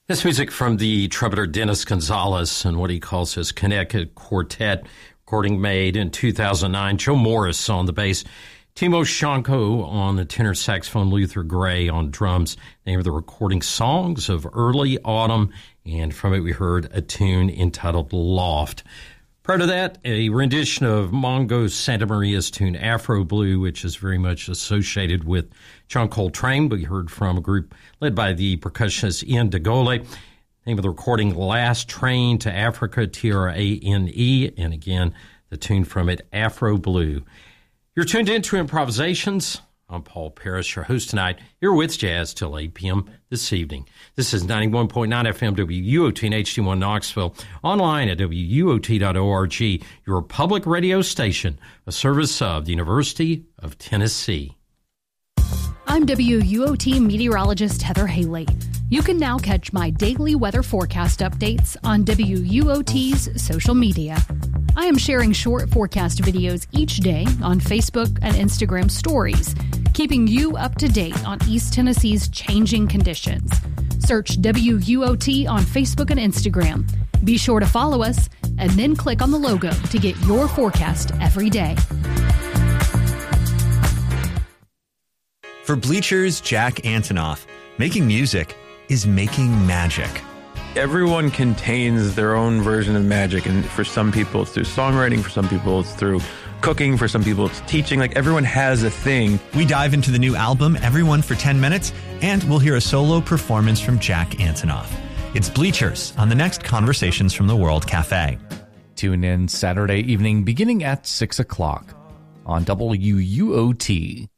This music from the trumpeter Dennis Gonzalez and what he calls his Connecticut Quartet, recording made in 2009. Joe Morris on the bass, Timo Shanko on the tenor saxophone, Luther Gray on drums. Name of the recording, Songs of Early Autumn, and from it we heard a tune entitled Loft. Prior to that, a rendition of Mongo Santamaria's tune Afro Blue, which is very much associated with John Coltrane. We heard from a group led by the percussionist Ian DeGole. Name of the recording, Last Train to Africa, Trane, and again, the tune from it, Afro Blue. You're tuned into Improvisations. I'm Paul Parrish, your host tonight, here with Jazz till 8 p.m. this evening. This is 91.9 FM WUOT in HD1 Knoxville, online at WUOT.org, your public radio station, a service of the University of Tennessee. I'm WUOT meteorologist Heather Haley. You can now catch my daily weather forecast updates on WUOT's social media. I am sharing short forecast videos each day on Facebook and Instagram stories, keeping you up to date on East Tennessee's changing conditions. Search WUOT on Facebook and Instagram. Be sure to follow us and then click on the logo to get your forecast every day. For Bleachers Jack Antonoff, making music is making magic. Everyone contains their own version of magic, and for some people it's through songwriting, for some people it's through cooking, for some people it's teaching. Like, everyone has a thing. We dive into the new album, Everyone for 10 Minutes, and we'll hear a solo performance from Jack Antonoff. It's Bleachers on the next Conversations from the World Cafe. Tune in Saturday evening beginning at 6 o'clock on WUOT.